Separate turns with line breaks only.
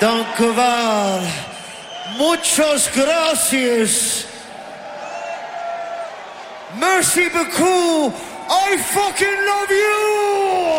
Danke war. Muchas gracias. Merci beaucoup. I fucking love you.